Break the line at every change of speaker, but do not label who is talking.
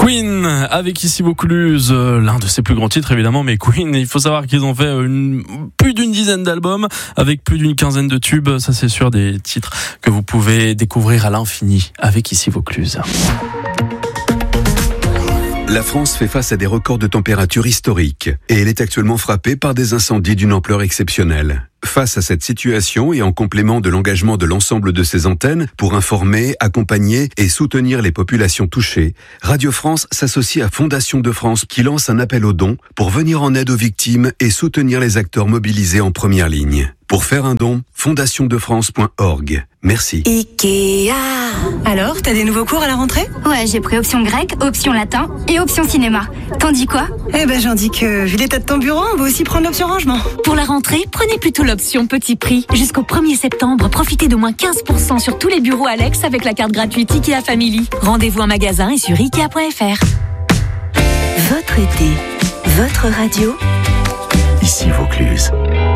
Queen, avec Ici Vaucluse, l'un de ses plus grands titres évidemment, mais Queen, il faut savoir qu'ils ont fait plus d'une dizaine d'albums, avec plus d'une quinzaine de tubes, ça c'est sûr, des titres que vous pouvez découvrir à l'infini avec Ici Vaucluse.
La France fait face à des records de température historiques et elle est actuellement frappée par des incendies d'une ampleur exceptionnelle. Face à cette situation et en complément de l'engagement de l'ensemble de ses antennes pour informer, accompagner et soutenir les populations touchées, Radio France s'associe à Fondation de France qui lance un appel aux dons pour venir en aide aux victimes et soutenir les acteurs mobilisés en première ligne. Pour faire un don, fondationdefrance.org. Merci.
Ikea.
Alors, t'as des nouveaux cours à la rentrée ?
Ouais, j'ai pris option grec, option latin et option cinéma. T'en dis quoi ?
Eh ben, j'en dis que, vu l'état de ton bureau, on va aussi prendre l'option rangement.
Pour la rentrée, prenez plutôt l'option petit prix. Jusqu'au 1er septembre, profitez de moins 15% sur tous les bureaux Alex avec la carte gratuite Ikea Family. Rendez-vous en magasin et sur Ikea.fr.
Votre été, votre radio.
Ici Vaucluse.